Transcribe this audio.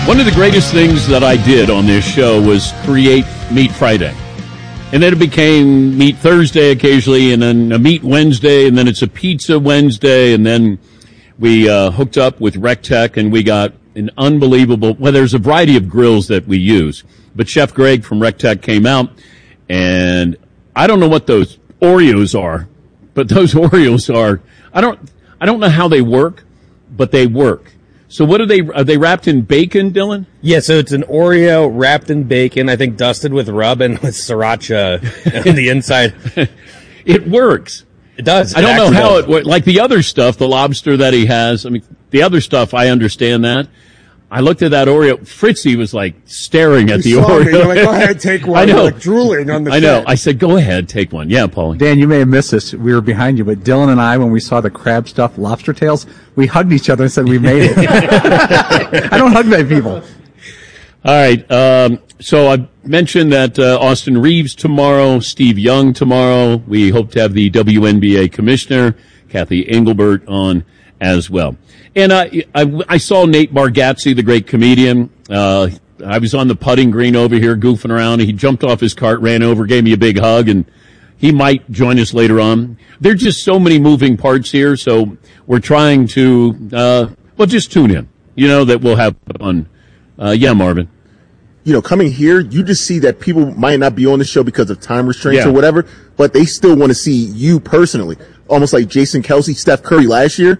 One of the greatest things that I did on this show was create Meat Friday. And then it became Meat Thursday occasionally, and then a Meat Wednesday, and then it's a Pizza Wednesday, and then we hooked up with RecTech, and we got an unbelievable, well, there's a variety of grills that we use. But Chef Greg from RecTech came out, and I don't know what those Oreos are, but those Oreos are, I don't know how they work, but they work. So what are they wrapped in bacon, Dylan? Yeah, so it's an Oreo wrapped in bacon, I think dusted with rub and with sriracha in the inside. It works. It does. I don't know how it works. Like the other stuff, the lobster that he has, I mean, the other stuff, I understand that. I looked at that Oreo. Fritzy was like staring at the Oreo. You're like, go ahead, take one. I know. You're like drooling on the I know. set. I said, go ahead, take one. Yeah, Paulie. Dan, you may have missed this. We were behind you, but Dylan and I, when we saw the crab stuffed lobster tails, we hugged each other and said we made it. I don't hug my people. All right. So I mentioned that Austin Reeves tomorrow, Steve Young tomorrow. We hope to have the WNBA commissioner, Kathy Engelbert, on as well. And I saw Nate Bargatze, the great comedian. I was on the putting green over here goofing around. He jumped off his cart, ran over, gave me a big hug, and he might join us later on. There's just so many moving parts here, so we're trying to, just tune in. You know that we'll have fun. Yeah, Marvin. You know, coming here, you just see that people might not be on the show because of time restraints Yeah. or whatever, but they still want to see you personally. Almost like Jason Kelsey, Steph Curry last year.